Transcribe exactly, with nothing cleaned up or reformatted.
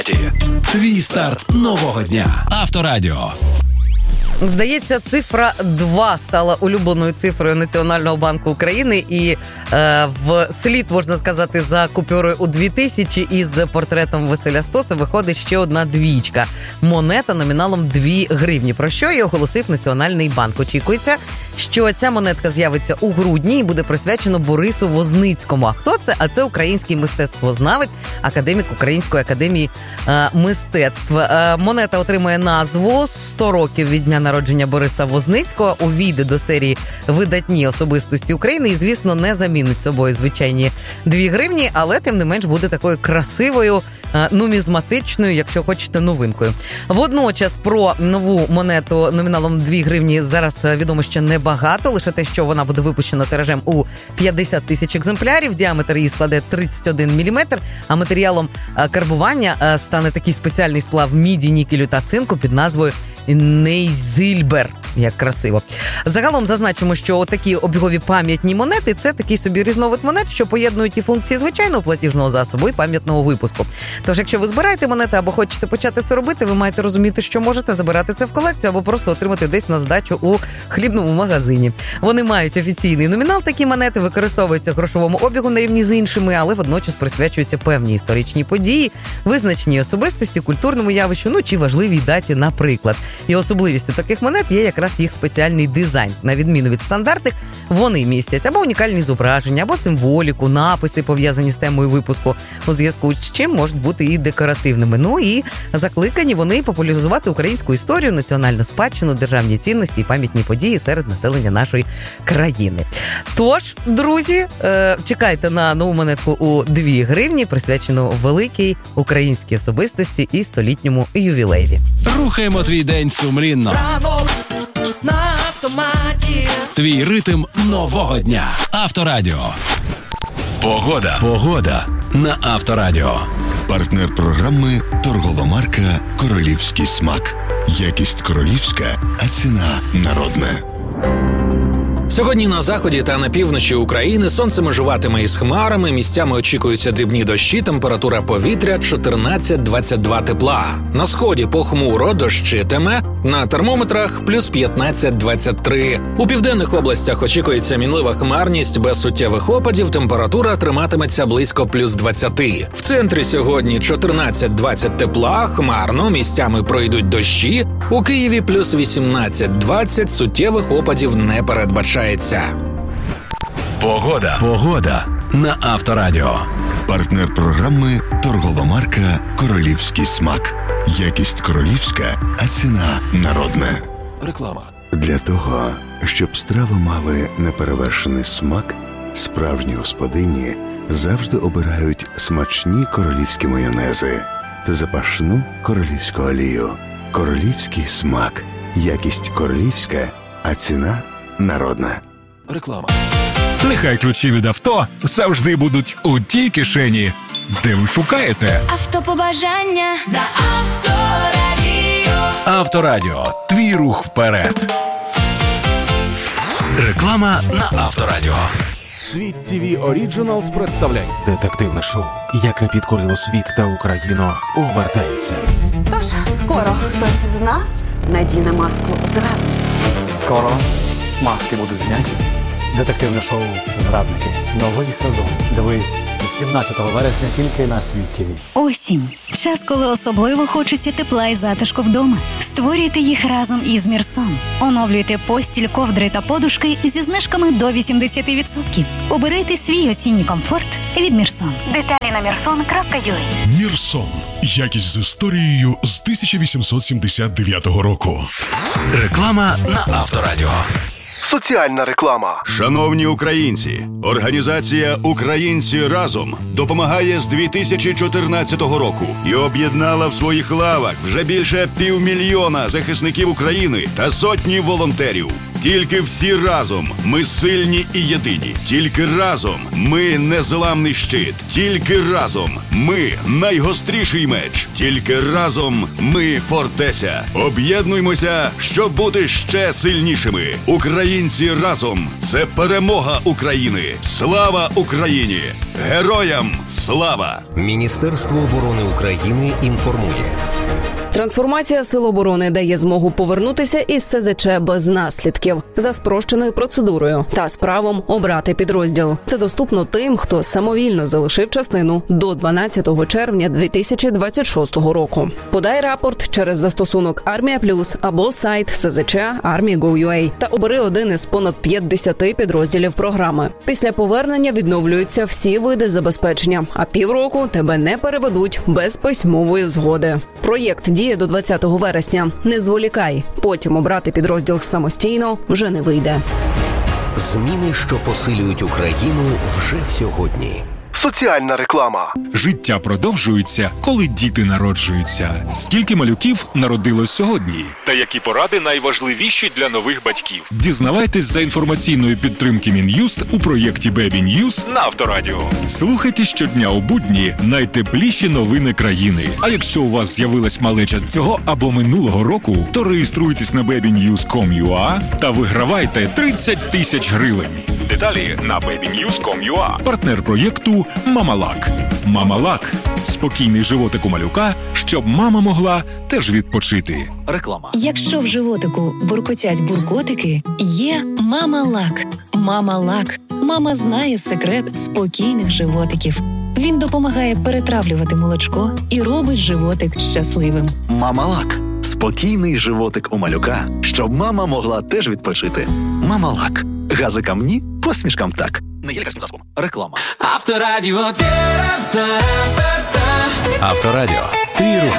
Твій старт нового дня. Авторадіо. Здається, цифра два стала улюбленою цифрою Національного банку України. І е, в слід, можна сказати, за купюрою у дві тисячі із портретом Василя Стоса виходить ще одна двічка. Монета номіналом дві гривні, про що і оголосив Національний банк. Очікується, що ця монетка з'явиться у грудні і буде присвячено Борису Возницькому. А хто це? А це український мистецтвознавець, академік Української академії е, мистецтв. Е, монета отримує назву «сто років від дня народження Бориса Возницького», увійде до серії «Видатні особистості України» і, звісно, не замінить собою звичайні дві гривні, але, тим не менш, буде такою красивою, нумізматичною, якщо хочете, новинкою. Водночас про нову монету номіналом дві гривні зараз відомо ще небагато, лише те, що вона буде випущена тиражем у п'ятдесят тисяч екземплярів, діаметр її складе тридцять один міліметр, а матеріалом карбування стане такий спеціальний сплав міді, нікелю та цинку під назвою Нейзильбер. Як красиво. Загалом зазначимо, що такі обігові пам'ятні монети – це такий собі різновид монет, що поєднують і функції звичайного платіжного засобу і пам'ятного випуску. Тож, якщо ви збираєте монети або хочете почати це робити, ви маєте розуміти, що можете забирати це в колекцію або просто отримати десь на здачу у хлібному магазині. Вони мають офіційний номінал, такі монети використовуються в грошовому обігу на рівні з іншими, але водночас присвячуються певній історичній події, визначеній особистості, культурному явищу, ну чи важливій даті, наприклад. І особливістю таких монет є якраз їх спеціальний дизайн. На відміну від стандартних, вони містять або унікальні зображення, або символіку, написи, пов'язані з темою випуску, у зв'язку з чим можуть бути і декоративними. Ну і закликані вони популяризувати українську історію, національну спадщину, державні цінності і пам'ятні події серед населення нашої країни. Тож, друзі, чекайте на нову монетку у дві гривні, присвячену великій українській особистості і столітньому ювілеєві. Рухаємо твій день сумлінно. На автоматі. Твій ритм нового дня. Авторадіо. Погода. Погода на Авторадіо. Партнер програми – торгова марка «Королівський смак». Якість королівська, а ціна народна. Сьогодні на заході та на півночі України сонце межуватиме із хмарами, місцями очікуються дрібні дощі, температура повітря чотирнадцять двадцять два тепла. На сході похмуро, дощитиме, на термометрах плюс п'ятнадцять двадцять три. У південних областях очікується мінлива хмарність без суттєвих опадів, температура триматиметься близько плюс двадцять. В центрі сьогодні чотирнадцять двадцять тепла, хмарно, місцями пройдуть дощі, у Києві плюс вісімнадцять двадцять, суттєвих опадів не передбачається. Погода. Погода на Авторадіо. Партнер програми – торгова марка «Королівський смак». Якість королівська, а ціна народна. Реклама. Для того, щоб страви мали неперевершений смак, справжні господині завжди обирають смачні королівські майонези та запашну королівську олію. Королівський смак. Якість королівська, а ціна народна. Реклама. Нехай ключі від авто завжди будуть у тій кишені, де ви шукаєте. Автопобажання на Авторадіо. Авторадіо. Твій рух вперед. Реклама на Авторадіо. Світ ТВ Originals представляє детективне шоу, яке підкорило світ та Україну, повертається. Тож, скоро хтось із нас надіне маску зрадника. Скоро маски будуть зняті. Детективне шоу «Зрадники». Новий сезон. Дивись з сімнадцятого вересня тільки на Світ ТВ. Осінь. Час, коли особливо хочеться тепла і затишку вдома. Створюйте їх разом із Мірсон. Оновлюйте постіль, ковдри та подушки зі знижками до вісімдесят відсотків. Обирайте свій осінній комфорт від Мірсон. Деталі на мірсон крапка ю а. Мірсон. Якість з історією з тисяча вісімсот сімдесят дев'ятого року. Реклама на Авторадіо. Соціальна реклама. Шановні українці, організація «Українці разом» допомагає з дві тисячі чотирнадцятого року і об'єднала в своїх лавах вже більше півмільйона захисників України та сотні волонтерів. Тільки всі разом ми сильні і єдині. Тільки разом ми незламний щит. Тільки разом ми найгостріший меч. Тільки разом ми фортеця. Об'єднуймося, щоб бути ще сильнішими. Українці Українці разом. Це перемога України. Слава Україні! Героям слава! Міністерство оборони України інформує. Трансформація Сил оборони дає змогу повернутися із ес зет че без наслідків, за спрощеною процедурою та з правом обрати підрозділ. Це доступно тим, хто самовільно залишив частину до дванадцятого червня дві тисячі двадцять шостого року. Подай рапорт через застосунок Армія Плюс або сайт ес зет че армія точка гов точка ю а та обери один із понад п'ятдесяти підрозділів програми. Після повернення відновлюються всі види забезпечення, а півроку тебе не переведуть без письмової згоди. Проєкт діє до двадцятого вересня. Не зволікай. Потім обрати підрозділ самостійно вже не вийде. Зміни, що посилюють Україну вже сьогодні. Соціальна реклама. Життя продовжується, коли діти народжуються. Скільки малюків народилось сьогодні? Та які поради найважливіші для нових батьків? Дізнавайтесь за інформаційної підтримки Мін'юст у проєкті Baby News на Авторадіо. Слухайте щодня у будні найтепліші новини країни. А якщо у вас з'явилась малеча цього або минулого року, то реєструйтесь на бебі ньюз крапка ком крапка ю а та вигравайте тридцять тисяч гривень. Деталі на бебі ньюз крапка ком крапка ю а. Партнер проєкту Мамалак. Мамалак. Спокійний животик у малюка, щоб мама могла теж відпочити. Реклама. Якщо в животику буркотять буркотики, є Мамалак. Мамалак. Мама знає секрет спокійних животиків. Він допомагає перетравлювати молочко і робить животик щасливим. Мамалак. Спокійний животик у малюка, щоб мама могла теж відпочити. Мамалак. Газикам ні, посмішкам так. Не є лікарським засобом. Реклама. Авторадіо. Авторадіо. Твій рух